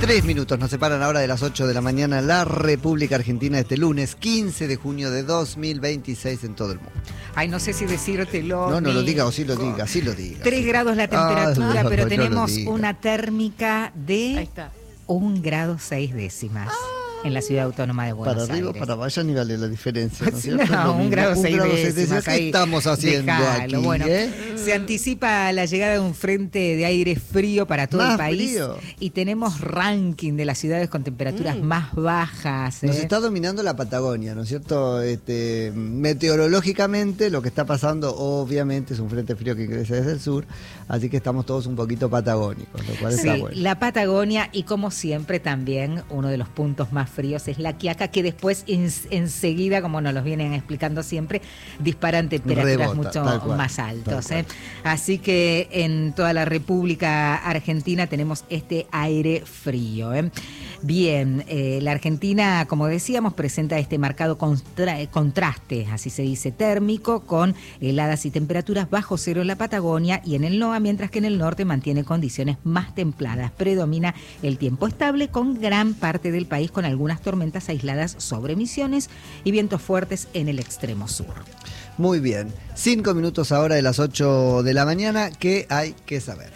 3 minutos nos separan ahora de las 8 de la mañana en la República Argentina este lunes 15 de junio de 2026 en todo el mundo. Ay, no sé si decírtelo. No lo diga o sí lo diga, sí lo diga. 3 grados la temperatura, no, pero no tenemos una térmica de 1 grado 6 décimas. En la ciudad autónoma de Buenos Aires. Para arriba, para allá ni vale la diferencia, ¿no es cierto? No, 1 grado 6 décimas. ¿Qué estamos haciendo aquí? Bueno, se anticipa la llegada de un frente de aire frío para todo el país. Frío. Y tenemos ranking de las ciudades con temperaturas más bajas. Nos está dominando la Patagonia, ¿no es cierto? Meteorológicamente lo que está pasando obviamente es un frente frío que ingresa desde el sur, así que estamos todos un poquito patagónicos, lo cual está bueno. La Patagonia y como siempre también uno de los puntos más fríos es La Quiaca, que después enseguida, como nos los vienen explicando siempre, disparan temperaturas mucho más altos. Así que en toda la República Argentina tenemos este aire frío. Bien, la Argentina, como decíamos, presenta este marcado contraste, así se dice, térmico, con heladas y temperaturas bajo cero en la Patagonia y en el NOA, mientras que en el norte mantiene condiciones más templadas. Predomina el tiempo estable con gran parte del país, con algunas tormentas aisladas sobre Misiones y vientos fuertes en el extremo sur. Muy bien, 5 minutos ahora de las 8 de la mañana, ¿qué hay que saber?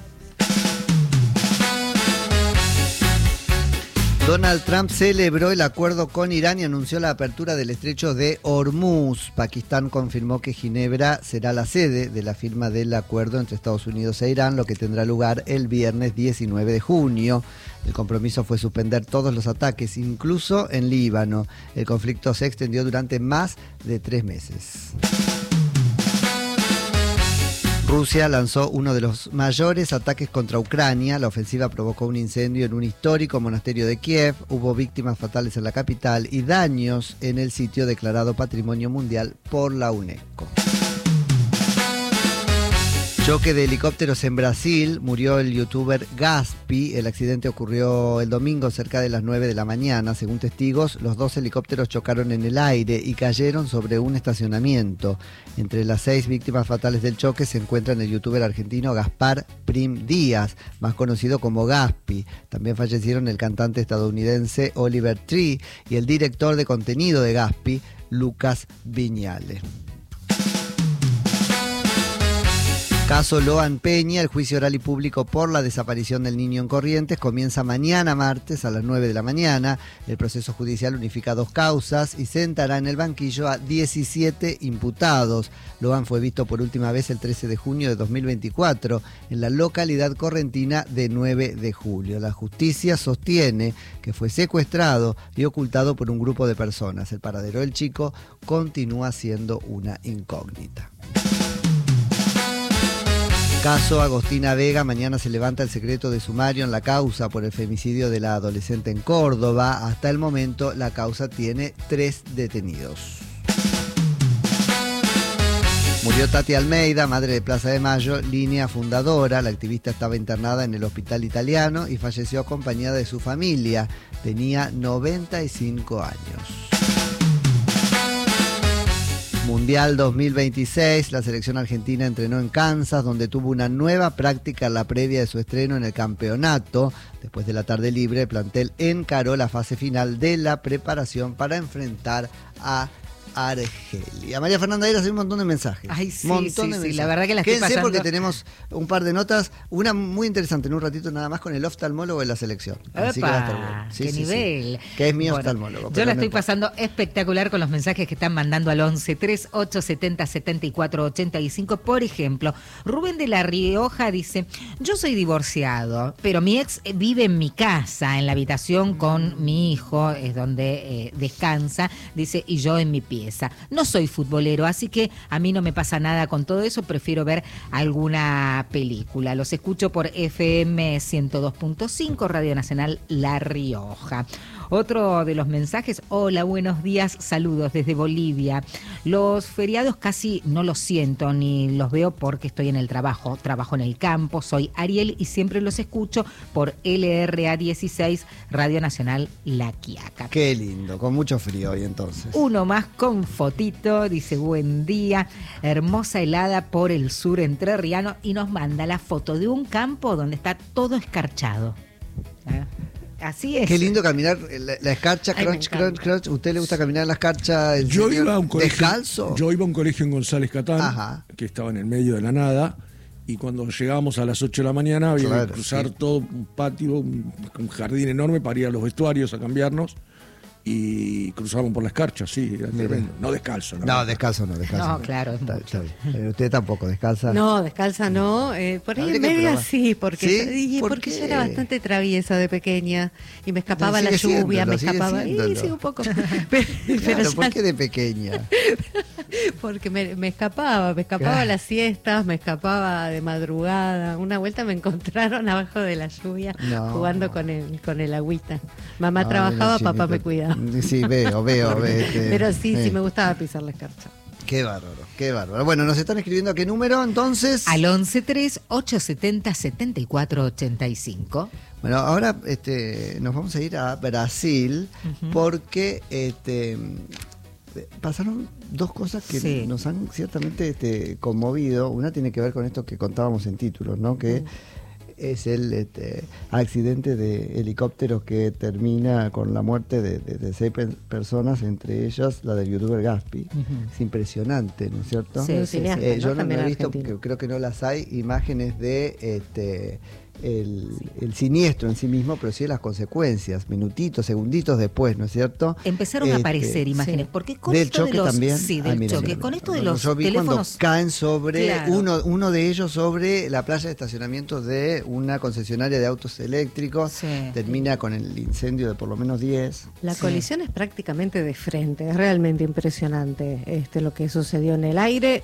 Donald Trump celebró el acuerdo con Irán y anunció la apertura del estrecho de Hormuz. Pakistán confirmó que Ginebra será la sede de la firma del acuerdo entre Estados Unidos e Irán, lo que tendrá lugar el viernes 19 de junio. El compromiso fue suspender todos los ataques, incluso en Líbano. El conflicto se extendió durante más de 3 meses. Rusia lanzó uno de los mayores ataques contra Ucrania. La ofensiva provocó un incendio en un histórico monasterio de Kiev. Hubo víctimas fatales en la capital y daños en el sitio declarado Patrimonio Mundial por la UNESCO. Choque de helicópteros en Brasil, murió el youtuber Gaspi. El accidente ocurrió el domingo cerca de las 9 de la mañana. Según testigos, los 2 helicópteros chocaron en el aire y cayeron sobre un estacionamiento. Entre las 6 víctimas fatales del choque se encuentran el youtuber argentino Gaspar Prim Díaz, más conocido como Gaspi. También fallecieron el cantante estadounidense Oliver Tree y el director de contenido de Gaspi, Lucas Viñale. Caso Loan Peña, el juicio oral y público por la desaparición del niño en Corrientes comienza mañana martes a las 9 de la mañana. El proceso judicial unifica 2 causas y sentará en el banquillo a 17 imputados. Loan fue visto por última vez el 13 de junio de 2024 en la localidad correntina de 9 de julio. La justicia sostiene que fue secuestrado y ocultado por un grupo de personas. El paradero del chico continúa siendo una incógnita. Caso Agostina Vega, mañana se levanta el secreto de sumario en la causa por el femicidio de la adolescente en Córdoba. Hasta el momento la causa tiene 3 detenidos. Murió Tati Almeida, madre de Plaza de Mayo, línea fundadora. La activista estaba internada en el hospital italiano y falleció acompañada de su familia. Tenía 95 años. Mundial 2026, la selección argentina entrenó en Kansas, donde tuvo una nueva práctica en la previa de su estreno en el campeonato. Después de la tarde libre, el plantel encaró la fase final de la preparación para enfrentar a Argelia. María Fernanda Eras, hay un montón de mensajes. Ay, sí, mensajes. La verdad que la estoy pasando. Porque tenemos un par de notas, una muy interesante en un ratito nada más con el oftalmólogo de la selección. Así que va a estar bueno. ¡Qué nivel! Sí. Que es mi oftalmólogo. Yo la estoy pasando espectacular con los mensajes que están mandando al 11 38 70 74 85. Por ejemplo, Rubén de La Rioja dice: yo soy divorciado, pero mi ex vive en mi casa, en la habitación con mi hijo, es donde descansa, dice, y yo en mi pieza. No soy futbolero, así que a mí no me pasa nada con todo eso, prefiero ver alguna película. Los escucho por FM 102.5, Radio Nacional La Rioja. Otro de los mensajes: hola, buenos días, saludos desde Bolivia. Los feriados casi no los siento ni los veo porque estoy en el trabajo en el campo. Soy Ariel y siempre los escucho por LRA 16, Radio Nacional La Quiaca. Qué lindo, con mucho frío hoy entonces. Uno más con fotito, dice: buen día, hermosa helada por el sur entrerriano, y nos manda la foto de un campo donde está todo escarchado. Así es. Qué lindo caminar la escarcha, Ay, me crunch, encanta. crunch, crunch. ¿Usted le gusta caminar en la escarcha? Yo iba a un colegio, ¿Descalzo? Yo iba a un colegio en González Catán, Ajá. que estaba en el medio de la nada, y cuando llegábamos a las 8 de la mañana había Claro, que cruzar sí. todo un patio, un jardín enorme para ir a los vestuarios a cambiarnos, y cruzaban por la escarcha, sí, era tremendo. No descalzo, ¿no? No, descalzo no, descalzo. No, claro, es Está mucho. bien. Usted tampoco descalza. No, descalza no. Por ahí Habría en que media probar. sí, porque, ¿Sí? ¿Por porque qué? yo era bastante traviesa de pequeña y me escapaba Sigue la lluvia, siéndolo, me sigue escapaba. siéndolo. Sí, un poco. Pero Claro, ya- ¿por qué de pequeña? porque me escapaba Claro. a las siestas, me escapaba de madrugada. Una vuelta me encontraron abajo de la lluvia No. jugando con el agüita. Mamá Ay, trabajaba, no, papá me chinito. cuidaba. Sí, veo. Pero sí me gustaba pisar la escarcha. Qué bárbaro, qué bárbaro. Bueno, nos están escribiendo a qué número entonces. Al 1138707485. Bueno, ahora nos vamos a ir a Brasil porque pasaron dos cosas que Sí. nos han ciertamente conmovido. Una tiene que ver con esto que contábamos en títulos, ¿no? Que es el accidente de helicópteros que termina con la muerte de 6 personas, entre ellas la del youtuber Gaspi. Es impresionante, ¿no es cierto? Sí, Un cineasta, ¿no? Yo no También he visto, argentino. porque creo que no las hay, imágenes de el siniestro en sí mismo, pero sí de las consecuencias, minutitos, segunditos después, ¿no es cierto? Empezaron a aparecer imágenes, sí. porque con Del esto choque de los también. sí, Ah, del mira, choque, mira, con mira. esto de Yo los vi teléfonos cuando caen sobre Claro. uno de ellos sobre la playa de estacionamiento de una concesionaria de autos eléctricos, Sí. termina con el incendio de por lo menos 10. La Sí. colisión es prácticamente de frente, es realmente impresionante lo que sucedió en el aire.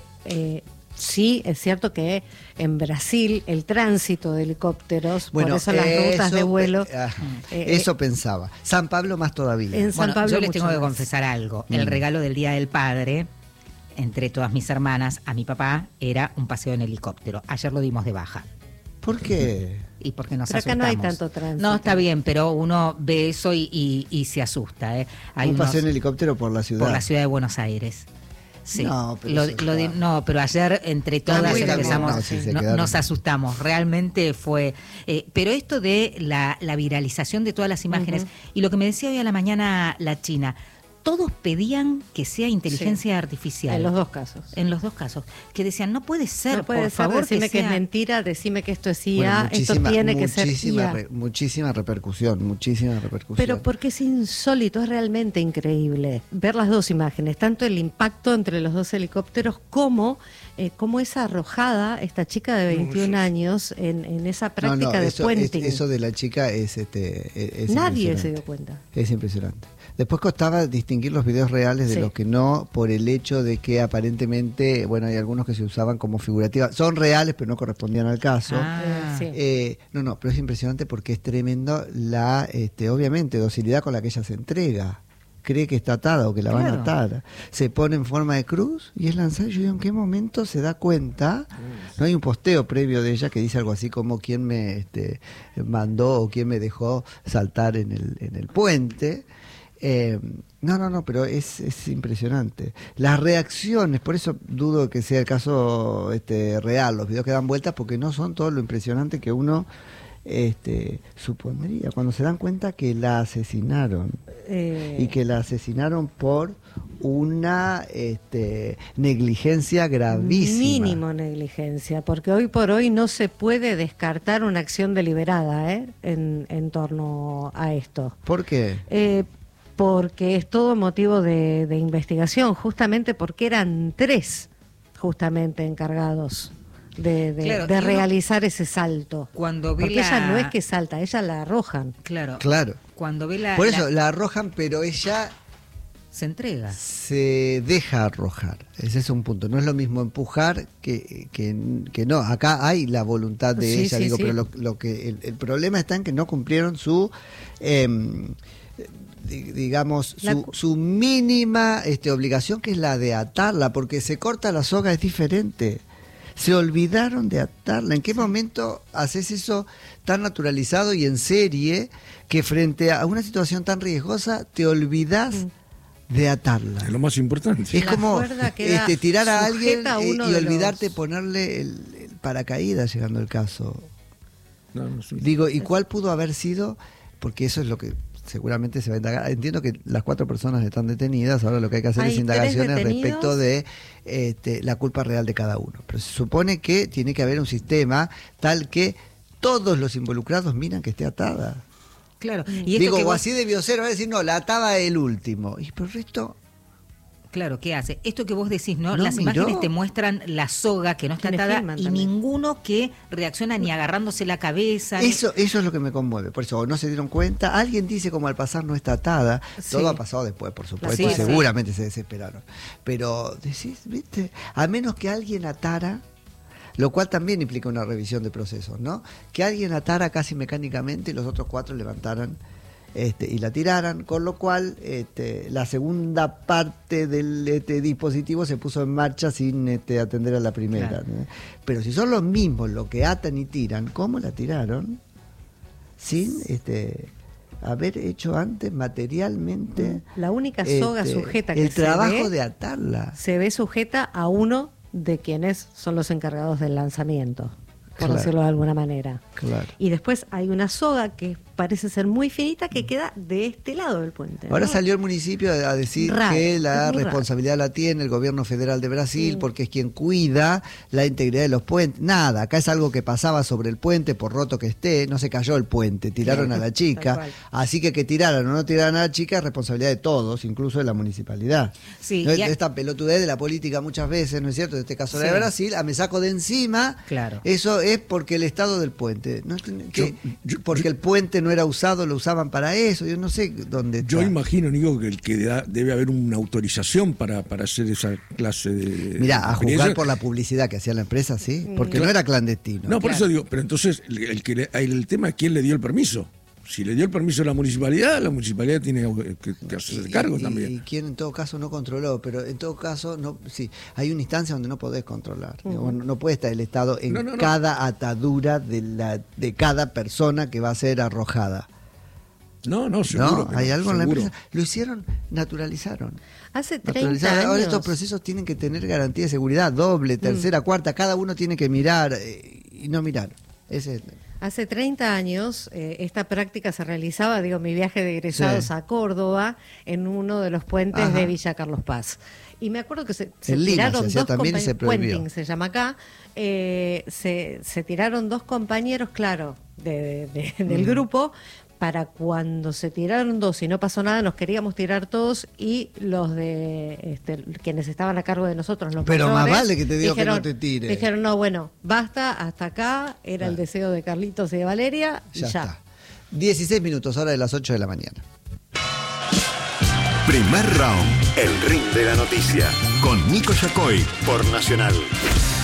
Sí, es cierto que en Brasil el tránsito de helicópteros, por eso las rutas de vuelo. Eso pensaba. San Pablo más todavía. En San Bueno, Pablo yo les mucho tengo que más. confesar algo. El regalo del Día del Padre, entre todas mis hermanas, a mi papá, era un paseo en helicóptero. Ayer lo dimos de baja. ¿Por qué? Y porque nos Pero acá asustamos. no hay tanto tránsito. No, está bien, pero uno ve eso y se asusta. Hay Un unos- paseo en helicóptero por la ciudad. por la ciudad de Buenos Aires. Sí. No, pero eso está- no, pero ayer entre todas muy empezamos, no, sí, se no- quedaron. nos asustamos. Realmente fue. Pero esto de la viralización de todas las imágenes, y lo que me decía hoy a la mañana la China, todos pedían que sea inteligencia artificial. En los dos casos. En los dos casos. Que decían, no puede ser, No puede por ser, favor, decime que es sea- mentira, decime que esto es Bueno, IA, esto tiene que ser IA. muchísima repercusión, muchísima repercusión. Pero porque es insólito, es realmente increíble ver las dos imágenes, tanto el impacto entre los dos helicópteros como cómo es arrojada esta chica de 21 años en esa práctica de puenting. Eso de la chica es Nadie impresionante. se dio cuenta. Es impresionante. Después costaba distinguir los videos reales de Sí. los que no, por el hecho de que aparentemente, bueno, hay algunos que se usaban como figurativas. Son reales, pero no correspondían al caso. Ah. Sí. No, pero es impresionante porque es tremendo la, obviamente, docilidad con la que ella se entrega. Cree que está atada o que la van a Claro. atar. Se pone en forma de cruz y es lanzada. Yo digo, ¿en qué momento se da cuenta? No hay un posteo previo de ella que dice algo así como quién me mandó o quién me dejó saltar en el puente. No, pero es impresionante. Las reacciones, por eso dudo de que sea el caso real, los videos que dan vueltas, porque no son todo lo impresionante que uno supondría. Cuando se dan cuenta que la asesinaron y que la asesinaron por una negligencia gravísima. Mínimo negligencia, porque hoy por hoy no se puede descartar una acción deliberada en torno a esto. ¿Por qué? Porque es todo motivo de investigación, justamente porque eran 3 justamente encargados Claro, de y uno- realizar ese salto. Cuando ve Porque ella la- no es que salta, ella la arrojan. Claro. Claro. Cuando ve Por eso la arrojan, pero ella se entrega. se deja arrojar. Ese es un punto. No es lo mismo empujar que no. Acá hay la voluntad de Sí, ella, sí, digo, sí. pero lo que el problema está en que no cumplieron su digamos su mínima obligación, que es la de atarla, porque se corta la soga, es diferente. Se olvidaron de atarla. ¿En qué momento haces eso tan naturalizado y en serie que frente a una situación tan riesgosa te olvidas de atarla? Es lo más importante. Es La como cuerda queda tirar a alguien sujeta a uno y de olvidarte los- ponerle el paracaídas, llegando el caso. No, sí. Digo, ¿y cuál pudo haber sido porque eso es lo que seguramente se va a indagar. Entiendo que las 4 personas están detenidas, ahora lo que hay que hacer es indagaciones respecto de la culpa real de cada uno. Pero se supone que tiene que haber un sistema tal que todos los involucrados miran que esté atada. Claro. Y Digo, o así debió ser, va a decir, no, la ataba el último. Y por el resto... Claro, ¿qué hace? Esto que vos decís, ¿no? No Las miró. imágenes te muestran la soga que no está Que le atada filman y también. ninguno que reacciona ni agarrándose la cabeza. Eso es lo que me conmueve. Por eso, no se dieron cuenta. Alguien dice como al pasar no está atada. Sí. Todo ha pasado después, por supuesto. Sí, y sí. seguramente se desesperaron. Pero decís, ¿viste? A menos que alguien atara, lo cual también implica una revisión de procesos, ¿no? Que alguien atara casi mecánicamente y los otros 4 levantaran y la tiraran, con lo cual la segunda parte del dispositivo se puso en marcha sin atender a la primera. Claro. ¿no? Pero si son los mismos los que atan y tiran, ¿cómo la tiraron? Sin haber hecho antes materialmente La única soga sujeta que el trabajo se de atarla. ve sujeta a uno de quienes son los encargados del lanzamiento, por Claro. decirlo de alguna manera. Claro. Y después hay una soga que parece ser muy finita que queda de este lado del puente. Ahora ¿no? salió el municipio a decir Raro, que la es muy responsabilidad la tiene el gobierno federal de Brasil Sí. porque es quien cuida la integridad de los puentes. Nada, acá es algo que pasaba sobre el puente, por roto que esté, no se cayó el puente, tiraron a la Tal chica. cual. Así que tiraran o no tiraran a la chica es responsabilidad de todos, incluso de la municipalidad. Sí, ¿No? y Esta pelotudez de la política muchas veces, ¿no es cierto? En este caso la de Sí. Brasil, me saco de encima. Claro. Eso es porque el estado del puente. ¿No? Porque el puente no era usado, lo usaban para eso. Yo no sé dónde está. Yo imagino, Nico, que debe haber una autorización para hacer esa clase de... Mirá, a experiencia. juzgar por la publicidad que hacía la empresa, sí, porque no era clandestino. No, por Claro. eso digo, pero entonces el tema es quién le dio el permiso. Si le dio el permiso a la municipalidad tiene que hacerse cargo también. Y quien en todo caso no controló, pero en todo caso, no, sí, hay una instancia donde no podés controlar. Digamos, no puede estar el Estado en No. cada atadura de cada persona que va a ser arrojada. No, seguro. ¿No? que Hay algo en la seguro. empresa. Lo hicieron, naturalizaron. Hace 30 Naturalizaron. Ahora años. estos procesos tienen que tener garantía de seguridad, doble, tercera, cuarta, cada uno tiene que mirar y no mirar. Ese es Hace 30 años esta práctica se realizaba, mi viaje de egresados Sí. a Córdoba en uno de los puentes Ajá. de Villa Carlos Paz. Y me acuerdo que se En Lima tiraron se hacía dos también y se compañeros, prohibió. Puenting se llama acá, se tiraron 2 compañeros, claro, del grupo, para cuando se tiraron 2 y no pasó nada, nos queríamos tirar todos y los de quienes estaban a cargo de nosotros, los Pero más mayores, vale que te digo que dijeron- no te tires. Dijeron, no, bueno, basta, hasta acá, era el deseo de Carlitos y de Valeria, y Ya ya. está. 16 minutos, hora de las 8 de la mañana. Primer round, el ring de la noticia, con Nico Yacoy por Nacional.